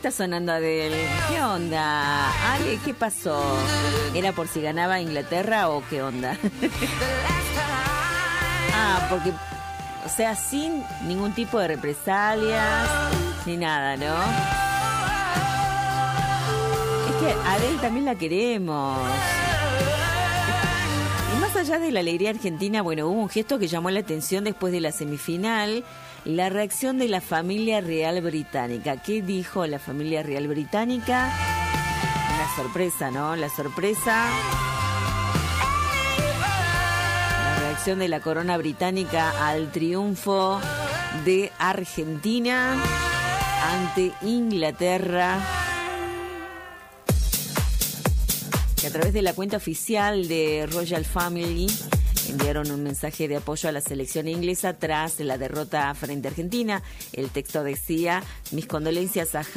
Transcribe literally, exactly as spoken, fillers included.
está sonando Adele? ¿Qué onda? Ale, ¿qué pasó? ¿Era por si ganaba Inglaterra o qué onda? Ah, porque, o sea, sin ningún tipo de represalias ni nada, ¿no? Es que Adele también la queremos. Y más allá de la alegría argentina, bueno, hubo un gesto que llamó la atención después de la semifinal. La reacción de la familia real británica. ¿Qué dijo la familia real británica? Una sorpresa, ¿no? La sorpresa. La reacción de la corona británica al triunfo de Argentina ante Inglaterra. Que a través de la cuenta oficial de Royal Family enviaron un mensaje de apoyo a la selección inglesa tras la derrota frente a Argentina. El texto decía: mis condolencias a